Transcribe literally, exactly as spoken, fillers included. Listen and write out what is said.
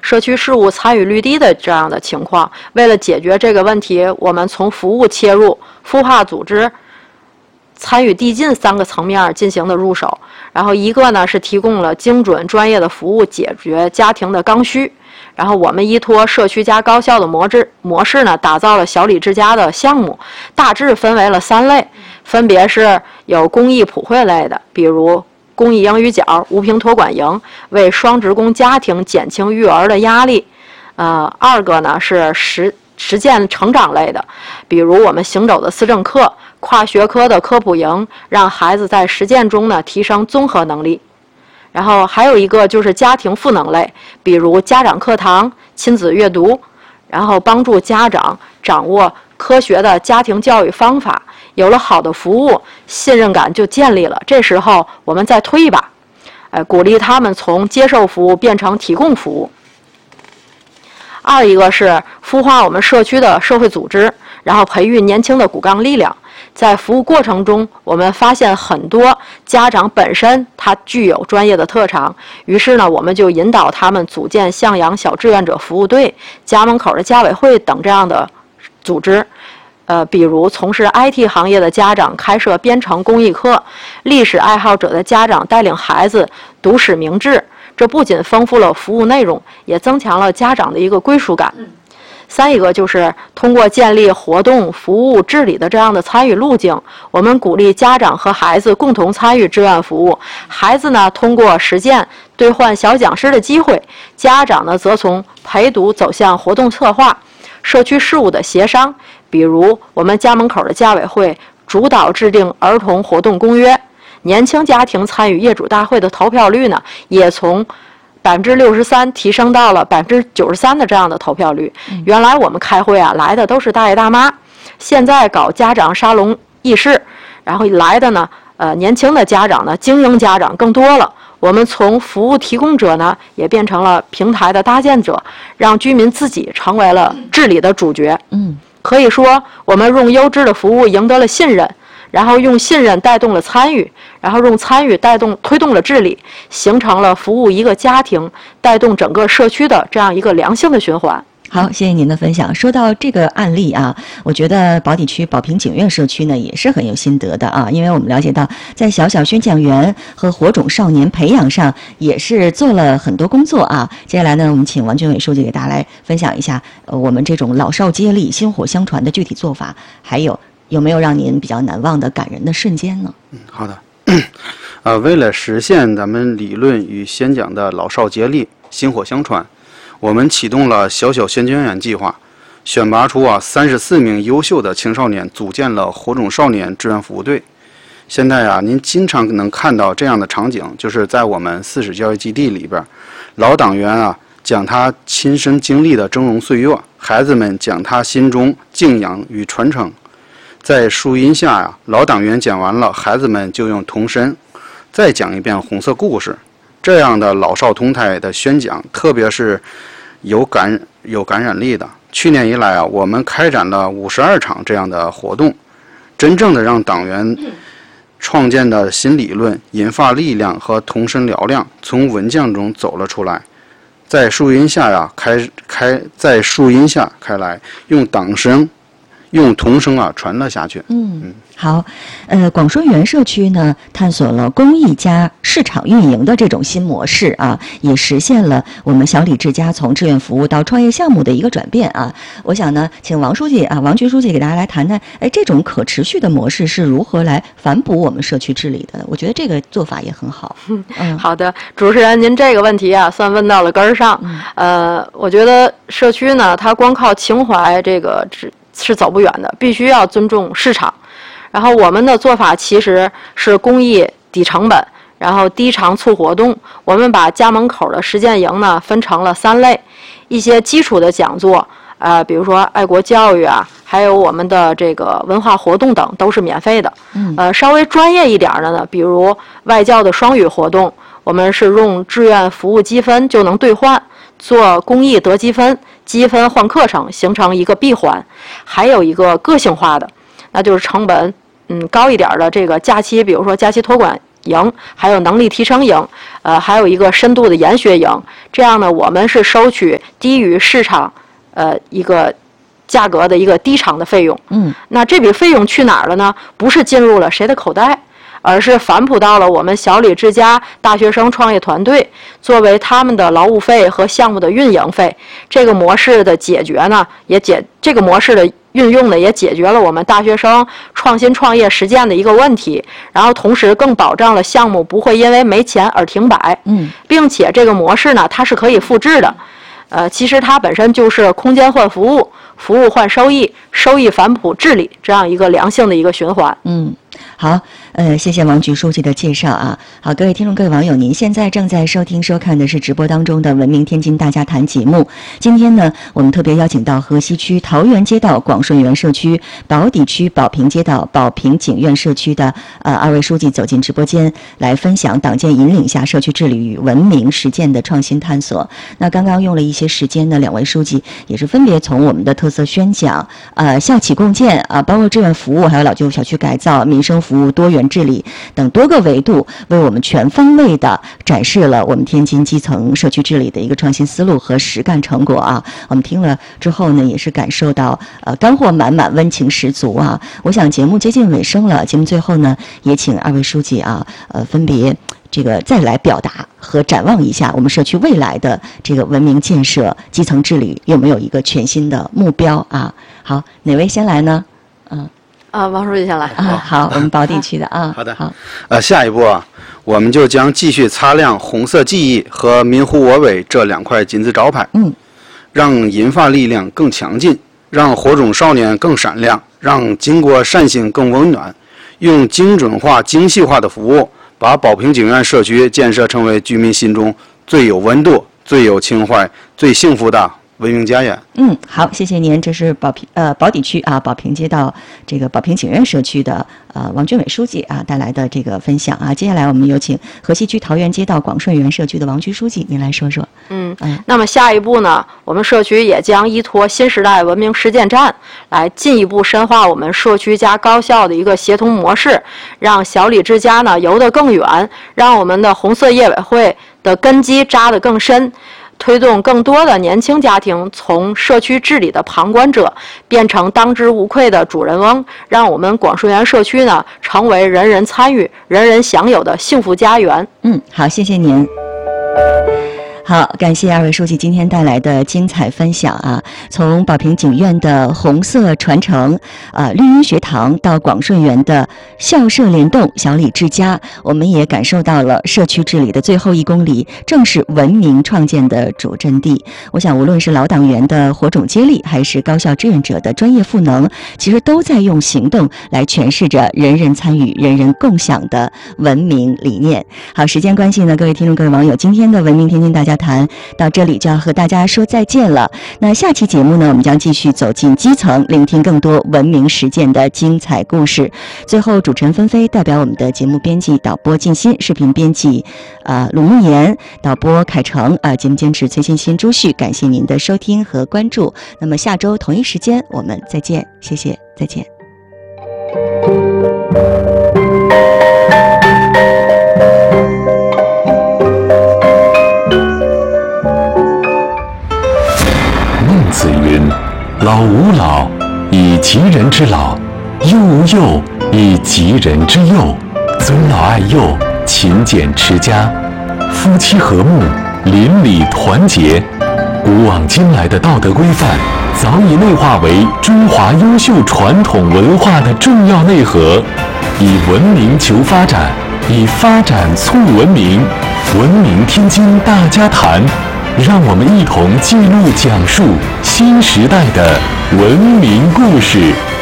社区事务参与率低的这样的情况。为了解决这个问题，我们从服务切入，孵化组织参与递进三个层面进行的入手。然后一个呢是提供了精准专业的服务，解决家庭的刚需。然后我们依托社区加高校的模式模式呢，打造了小李之家的项目，大致分为了三类，分别是有公益普惠类的，比如公益英语角、无屏托管营，为双职工家庭减轻育儿的压力。呃，二个呢是实实践成长类的，比如我们行走的思政课、跨学科的科普营，让孩子在实践中呢提升综合能力。然后还有一个就是家庭赋能类，比如家长课堂、亲子阅读，然后帮助家长掌握科学的家庭教育方法。有了好的服务，信任感就建立了。这时候我们再推一把，呃，鼓励他们从接受服务变成提供服务。二一个是孵化我们社区的社会组织，然后培育年轻的骨干力量。在服务过程中，我们发现很多家长本身他具有专业的特长，于是呢，我们就引导他们组建向阳小志愿者服务队、家门口的家委会等这样的组织。呃，比如从事 I T 行业的家长开设编程公益课，历史爱好者的家长带领孩子读史明志，这不仅丰富了服务内容，也增强了家长的一个归属感。三一个就是通过建立活动、服务、治理的这样的参与路径，我们鼓励家长和孩子共同参与志愿服务。孩子呢，通过实践兑换小讲师的机会；家长呢，则从陪读走向活动策划、社区事务的协商。比如我们家门口的家委会主导制定儿童活动公约，年轻家庭参与业主大会的投票率呢，也从百分之六十三提升到了百分之九十三的这样的投票率。原来我们开会啊，来的都是大爷大妈，现在搞家长沙龙议事，然后来的呢，呃，年轻的家长呢，精英家长更多了。我们从服务提供者呢，也变成了平台的搭建者，让居民自己成为了治理的主角。 嗯， 可以说，我们用优质的服务赢得了信任。然后用信任带动了参与，然后用参与带动推动了治理，形成了服务一个家庭带动整个社区的这样一个良性的循环。 好，谢谢您的分享。说到这个案例啊，我觉得宝坻区宝平景苑社区呢也是很有心得的啊，因为我们了解到在小小宣讲员和火种少年培养上也是做了很多工作啊。接下来呢，我们请王军伟书记给大家来分享一下，呃，我们这种老少接力、薪火相传的具体做法，还有有没有让您比较难忘的感人的瞬间呢？ 嗯，好的。呃，为了实现咱们理论与宣讲的老少接力、薪火相传，我们启动了小小宣讲员计划，选拔出啊三十四名优秀的青少年，组建了火种少年志愿服务队。现在啊，您经常能看到这样的场景，就是在我们四史教育基地里边，老党员啊讲他亲身经历的峥嵘岁月，孩子们讲他心中敬仰与传承。在树荫下呀、啊，老党员讲完了，孩子们就用童声再讲一遍红色故事。这样的老少同台的宣讲，特别是有感有感染力的。去年以来啊，我们开展了五十二场这样的活动，真正的让党员创建的新理论、引发力量和童声嘹亮从文件中走了出来，在树荫下呀、啊，开开在树荫下开来，用党声、用童声啊传了下去。 嗯。嗯好，呃，广顺园社区呢，探索了公益加市场运营的这种新模式啊，也实现了我们小李之家从志愿服务到创业项目的一个转变啊。我想呢，请王书记啊，王军书记给大家来谈谈，哎，这种可持续的模式是如何来反哺我们社区治理的？我觉得这个做法也很好。 嗯，好的，主持人，您这个问题啊，算问到了根儿上。嗯、呃，我觉得社区呢，它光靠情怀这个是是走不远的，必须要尊重市场。然后我们的做法其实是公益低成本，然后低场促活动。我们把家门口的实践营呢分成了三类，一些基础的讲座，呃，比如说爱国教育啊，还有我们的这个文化活动等都是免费的。呃，稍微专业一点的呢，比如外教的双语活动，我们是用志愿服务积分就能兑换，做公益得积分，积分换课程，形成一个闭环。还有一个个性化的，那就是成本嗯高一点的这个假期，比如说假期托管营，还有能力提升营，呃，还有一个深度的研学营。这样呢，我们是收取低于市场呃一个价格的一个低偿的费用。 嗯， 那这笔费用去哪儿了呢？不是进入了谁的口袋，而是反哺到了我们小李之家大学生创业团队，作为他们的劳务费和项目的运营费。这个模式的解决呢，也解这个模式的运用呢，也解决了我们大学生创新创业实践的一个问题，然后同时更保障了项目不会因为没钱而停摆。 嗯， 并且这个模式呢，它是可以复制的。呃，其实它本身就是空间换服务，服务换收益，收益反哺治理，这样一个良性的一个循环。 嗯，好，呃，谢谢王局书记的介绍啊。好，各位听众、各位网友，您现在正在收听、收看的是直播当中的《文明天津大家谈》节目。今天呢，我们特别邀请到河西区桃源街道广顺园社区、宝坻区宝平街道宝平景苑社区的呃二位书记走进直播间，来分享党建引领下社区治理与文明实践的创新探索。那刚刚用了一些时间呢，两位书记也是分别从我们的特色宣讲、呃校企共建啊、包括志愿服务，还有老旧小区改造、民生服务、多元治理等多个维度，为我们全方位的展示了我们天津基层社区治理的一个创新思路和实干成果啊。我们听了之后呢，也是感受到呃干货满满、温情十足啊。我想节目接近尾声了，节目最后呢，也请二位书记啊，呃分别这个再来表达和展望一下我们社区未来的这个文明建设、基层治理有没有一个全新的目标啊？好，哪位先来呢？嗯。 啊，王书记先来啊，好，我们宝坻区的啊， 好的， 好， 呃，下一步啊，我们就将继续擦亮红色记忆和民护我委这两块金字招牌， 嗯， 让银发力量更强劲，让火种少年更闪亮，让经国善心更温暖，用精准化、精细化的服务，把宝平景苑社区建设成为居民心中最有温度、最有情怀、最幸福的文明家园。 嗯，好，谢谢您。这是宝平呃宝坻区啊宝平街道这个宝平景苑社区的呃王军伟书记啊带来的这个分享啊。接下来我们有请河西区桃源街道广顺园社区的王局书记，您来说说。 嗯嗯。那么下一步呢，我们社区也将依托新时代文明实践站，来进一步深化我们社区加高校的一个协同模式，让小李之家呢游得更远，让我们的红色业委会的根基扎得更深。推动更多的年轻家庭从社区治理的旁观者变成当之无愧的主人翁，让我们广顺园社区呢成为人人参与、人人享有的幸福家园。 嗯，好，谢谢您。好，感谢二位书记今天带来的精彩分享啊！从宝平景苑的红色传承，呃，绿荫学堂到广顺园的校社联动、小李之家，我们也感受到了社区治理的最后一公里正是文明创建的主阵地。我想，无论是老党员的火种接力，还是高校志愿者的专业赋能，其实都在用行动来诠释着人人参与、人人共享的文明理念。好，时间关系呢，各位听众、各位网友，今天的文明天津大家谈到这里就要和大家说再见了。那下期节目呢，我们将继续走进基层，聆听更多文明实践的精彩故事。最后，主持人纷飞代表我们的节目编辑、导播静心、视频编辑呃鲁慕言、导播凯成啊、呃，节目监制崔欣欣、朱旭，感谢您的收听和关注。那么下周同一时间我们再见，谢谢，再见。 子云：老吾老以及人之老，幼吾幼以及人之幼。尊老爱幼，勤俭持家，夫妻和睦，邻里团结。古往今来的道德规范，早已内化为中华优秀传统文化的重要内核。以文明求发展，以发展促文明。文明天津大家谈。让我们一同记录讲述新时代的文明故事。